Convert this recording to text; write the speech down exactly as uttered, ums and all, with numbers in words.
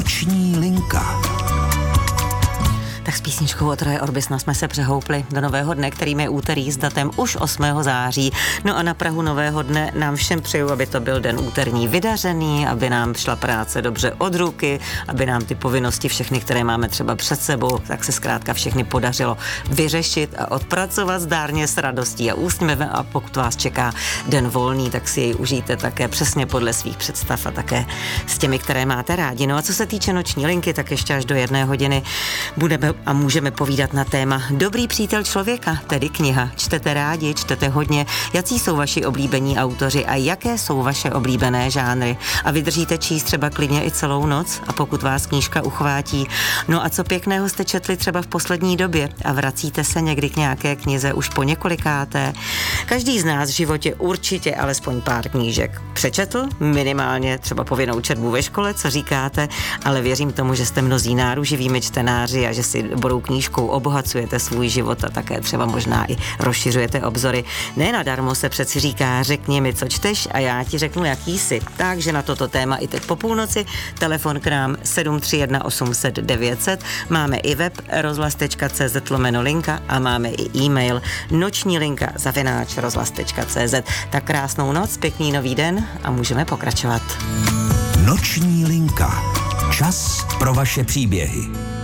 Noční linka. Tak s písničkou od Roje Orbisona jsme se přehoupli do nového dne, kterým je úterý s datem už osmého září. No a na prahu nového dne nám všem přeju, aby to byl den úterní vydařený, aby nám šla práce dobře od ruky, aby nám ty povinnosti všechny, které máme třeba před sebou, tak se zkrátka všechny podařilo vyřešit a odpracovat zdárně s radostí a úsměvem. A pokud vás čeká den volný, tak si jej užijte také přesně podle svých představ a také s těmi, které máte rádi. No a co se týče noční linky, tak ještě až do jedné hodiny budeme a můžeme povídat na téma Dobrý přítel člověka, tedy kniha. Čtete rádi, čtete hodně. Jací jsou vaši oblíbení autoři a jaké jsou vaše oblíbené žánry? A vydržíte číst třeba klidně i celou noc? A pokud vás knížka uchvátí, no a co pěkného jste četli třeba v poslední době a vracíte se někdy k nějaké knize už po několikáté? Každý z nás v životě určitě alespoň pár knížek přečetl, minimálně třeba povinnou četbu ve škole, co říkáte, ale věřím tomu, že jste mnozí náruživými čtenáři a že si dobrou knížkou obohacujete svůj život a také třeba možná i rozšiřujete obzory. Ne nadarmo se přeci říká, řekni mi, co čteš a já ti řeknu, jaký jsi. Takže na toto téma i teď po půlnoci telefon k nám sedm tři jedna osm set devět set, máme i web rozhlas tečka cé zet lomeno linka a máme i e-mail noční linka zavináč rozhlas tečka cé zet. Tak krásnou noc, pěkný nový den a můžeme pokračovat. Noční linka. Čas pro vaše příběhy.